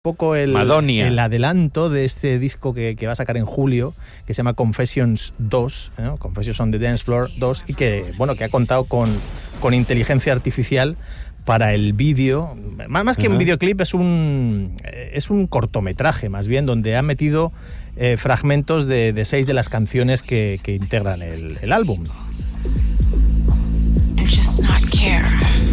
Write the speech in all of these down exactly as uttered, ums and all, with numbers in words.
poco el, Madonia. el adelanto de este disco que, que va a sacar en julio, que se llama Confessions dos, ¿no? Confessions on the Dance Floor dos, y que, bueno, que ha contado con, con inteligencia artificial para el vídeo. Más, más que uh-huh. un videoclip, es un, es un cortometraje, más bien, donde ha metido eh, fragmentos de, de seis de las canciones que, que integran el, el álbum. And just not care.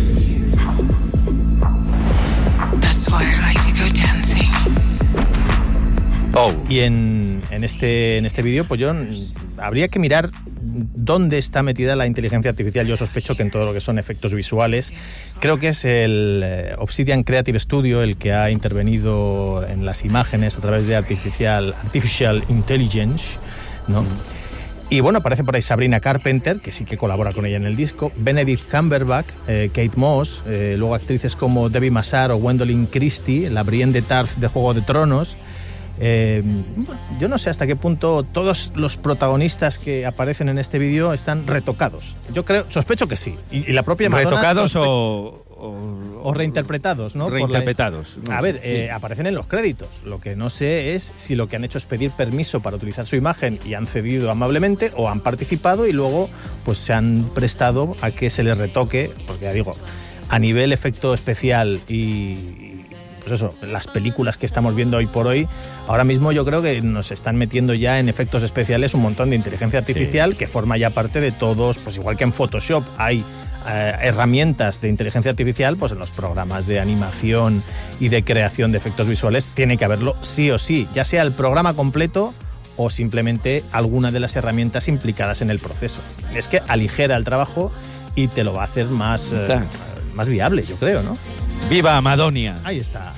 That's why I like to go dancing. Oh. Y en, en este, en este vídeo, pues yo habría que mirar dónde está metida la inteligencia artificial. Yo sospecho que en todo lo que son efectos visuales. Creo que es el eh, Obsidian Creative Studio el que ha intervenido en las imágenes a través de artificial, artificial intelligence, ¿no? Mm. Y bueno, aparece por ahí Sabrina Carpenter, que sí que colabora con ella en el disco, Benedict Cumberbatch, eh, Kate Moss, eh, luego actrices como Debbie Massar o Gwendolyn Christie, la Brienne de Tarth de Juego de Tronos. Eh, yo no sé hasta qué punto todos los protagonistas que aparecen en este vídeo están retocados. Yo creo, sospecho que sí. Y, y la propia Madonna... ¿Retocados sospecho, o, o, o reinterpretados, ¿no? Reinterpretados. La, a no ver, sé, eh, sí. aparecen en los créditos. Lo que no sé es si lo que han hecho es pedir permiso para utilizar su imagen y han cedido amablemente, o han participado y luego pues se han prestado a que se les retoque, porque ya digo, a nivel efecto especial y... Pues eso, las películas que estamos viendo hoy por hoy, ahora mismo yo creo que nos están metiendo ya en efectos especiales un montón de inteligencia artificial, sí, que forma ya parte de todos, pues igual que en Photoshop hay eh, herramientas de inteligencia artificial, pues en los programas de animación y de creación de efectos visuales tiene que haberlo sí o sí, ya sea el programa completo o simplemente alguna de las herramientas implicadas en el proceso. Es que aligera el trabajo y te lo va a hacer más, eh, más viable, yo creo, ¿no? ¡Viva Madonia! Ahí está.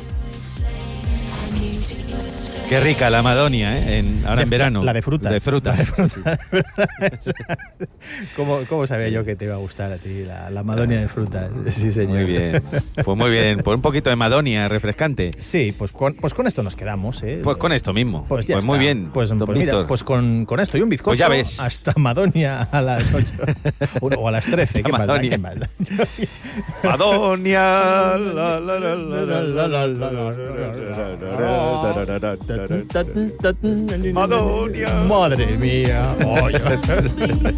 Qué rica la Madonia, ¿eh? En, ahora de, en verano. La de frutas. De frutas. La de frutas. ¿Cómo, ¿Cómo sabía yo que te iba a gustar a ti la, la Madonia de frutas? Sí, señor. Muy bien. Pues muy bien. Pues un poquito de Madonia, refrescante. Sí, pues con, pues con esto nos quedamos, ¿eh? Pues con esto mismo. Pues, ya pues muy bien. Pues, pues mira, pues con, con esto y un bizcocho. Pues ya ves. Hasta Madonia a las ocho. O a las trece. ¿Qué más da? ¿Qué más da? Madonia. Madonia. Madre mía. Oh,